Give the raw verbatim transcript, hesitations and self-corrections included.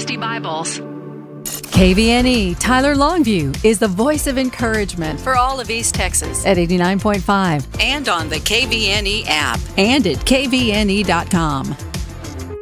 sixty Bibles. K V N E Tyler Longview is the voice of encouragement for all of East Texas at eighty-nine point five and on the K V N E app and at K V N E dot com.